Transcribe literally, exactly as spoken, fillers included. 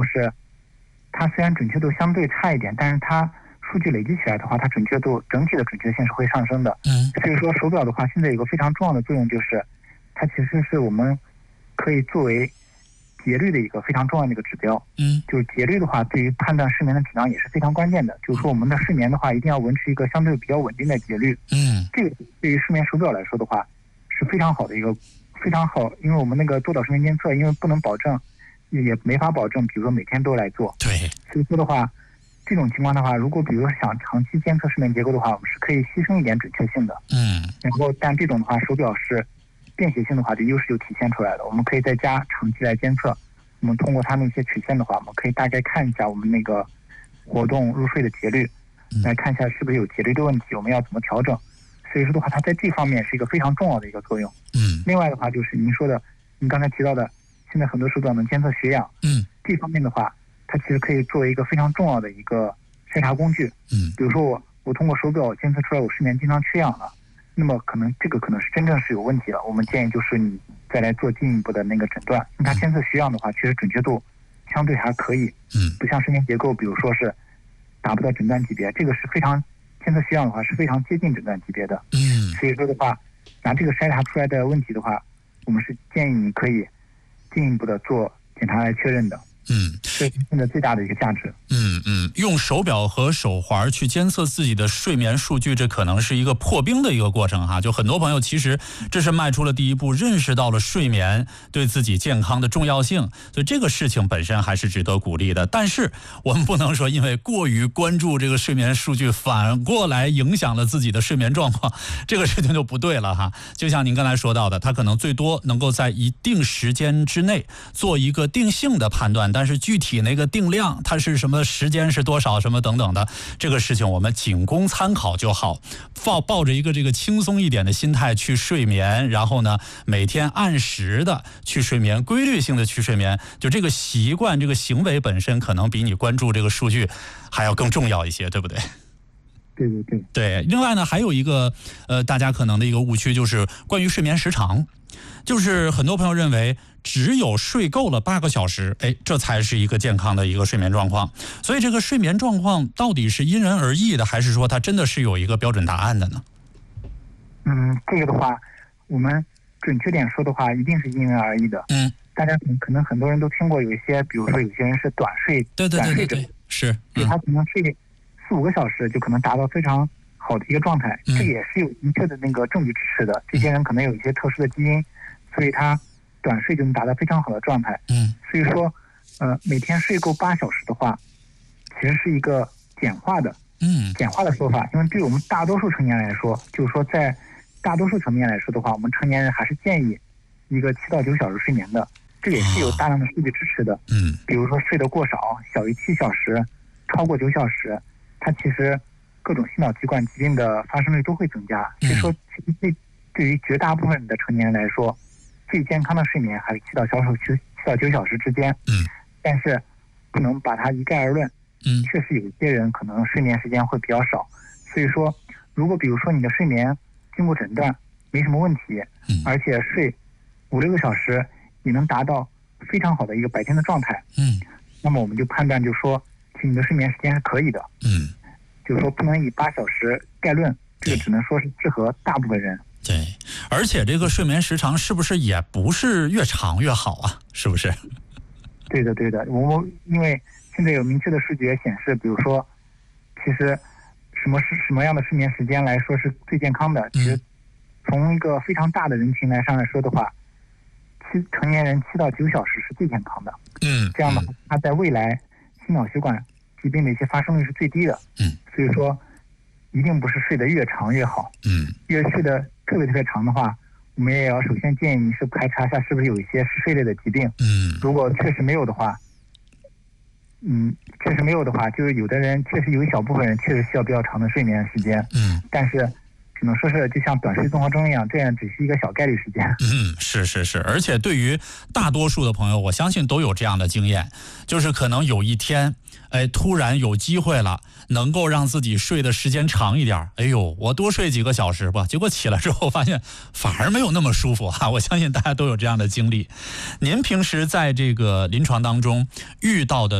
是它虽然准确度相对差一点，但是它数据累积起来的话，它准确度整体的准确性是会上升的。 嗯， 所以说手表的话，现在有个非常重要的作用，就是它其实是我们可以作为节律的一个非常重要的一个指标。 嗯， 就是节律的话，对于判断睡眠的质量也是非常关键的。就是说我们的睡眠的话，一定要维持一个相对比较稳定的节律。 嗯， 这个对于睡眠手表来说的话，是非常好的一个非常好，因为我们那个多导睡眠监测，因为不能保证，也也没法保证，比如说每天都来做。 对， 所以说的话，这种情况的话，如果比如说想长期监测睡眠结构的话，我们是可以牺牲一点准确性的。 嗯， 然后但这种的话，手表是便携性的话，这优势就体现出来了。我们可以在家长期来监测，我们通过它那些曲线的话，我们可以大概看一下我们那个活动入睡的节律，来看一下是不是有节律的问题，我们要怎么调整。所以说的话，它在这方面是一个非常重要的一个作用。 嗯， 另外的话就是您说的，您刚才提到的，现在很多手表能监测血氧。 嗯， 这方面的话，它其实可以作为一个非常重要的一个筛查工具。 嗯， 比如说我我通过手表监测出来我睡眠经常缺氧了，那么可能这个可能是真正是有问题了。我们建议就是你再来做进一步的那个诊断。因为它监测血氧的话，确实准确度相对还可以。 嗯， 不像睡眠结构，比如说是达不到诊断级别，这个是非常监测血氧的话是非常接近诊断级别的。 嗯， 所以说的话，拿这个筛查出来的问题的话，我们是建议你可以进一步的做检查来确认的。 嗯， 这是现在最大的一个价值。 嗯嗯，用手表和手环去监测自己的睡眠数据，这可能是一个破冰的一个过程哈。就很多朋友其实这是迈出了第一步，认识到了睡眠对自己健康的重要性，所以这个事情本身还是值得鼓励的。但是我们不能说因为过于关注这个睡眠数据，反过来影响了自己的睡眠状况，这个事情就不对了哈。就像您刚才说到的，它可能最多能够在一定时间之内做一个定性的判断，但是具体那个定量它是什么时间是多少什么等等的，这个事情我们仅供参考就好，抱抱着一个这个轻松一点的心态去睡眠，然后呢每天按时的去睡眠，规律性的去睡眠，就这个习惯这个行为本身可能比你关注这个数据还要更重要一些，对不对？ 对对对对。另外呢，还有一个呃，大家可能的一个误区就是关于睡眠时长，就是很多朋友认为只有睡够了八个小时，哎，这才是一个健康的一个睡眠状况。所以这个睡眠状况到底是因人而异的，还是说它真的是有一个标准答案的呢？ 嗯，这个的话，我们准确点说的话，一定是因人而异的。 嗯， 大家可能很多人都听过，有一些，比如说有些人是短睡， 对对对对短睡者， 对，是， 就他可能睡四五个小时就可能达到非常好的一个状态， 嗯、 这也是有明确的那个证据支持的。这些人可能有一些特殊的基因，所以他短睡就能达到非常好的状态。 嗯， 所以说，呃，每天睡够八小时的话，其实是一个简化的， 嗯， 简化的说法。因为对我们大多数成年人来说，就是说在大多数层面来说的话，我们成年人还是建议一个七到九小时睡眠的。这也是有大量的数据支持的。 嗯， 比如说睡得过少，小于七小时，超过九小时，它其实各种心脑血管疾病的发生率都会增加。所以说，其实对对于绝大部分的成年人来说，最健康的睡眠还是七到小时七到九小时之间。 嗯， 但是不能把它一概而论。 嗯， 确实有一些人可能睡眠时间会比较少。所以说，如果比如说你的睡眠经过诊断没什么问题， 嗯， 而且睡五六个小时也能达到非常好的一个白天的状态， 嗯， 那么我们就判断就说，其实你的睡眠时间是可以的。 嗯， 就是说不能以八小时概论，这个只能说是适合大部分人。 对，而且这个睡眠时长是不是也不是越长越好啊？是不是？ 对的，对的。我因为现在有明确的数据也显示，比如说，其实什么是什么样的睡眠时间来说是最健康的？其实从一个非常大的人群来上来说的话，七成年人七到九小时是最健康的。 嗯， 这样的话，它在未来心脑血管疾病的一些发生率是最低的。 嗯， 所以说，一定不是睡得越长越好。 嗯， 越睡得特别特别长的话，我们也要首先建议你是排查一下是不是有一些嗜睡类的疾病。 嗯， 如果确实没有的话，嗯，确实没有的话，就是有的人确实有一小部分人确实需要比较长的睡眠时间。 嗯， 但是只能说是就像短睡综合征一样，这样只是一个小概率事件。 嗯，是是是，而且对于大多数的朋友，我相信都有这样的经验，就是可能有一天，哎，突然有机会了，能够让自己睡的时间长一点，哎呦，我多睡几个小时吧，结果起来之后发现反而没有那么舒服啊！我相信大家都有这样的经历。您平时在这个临床当中遇到的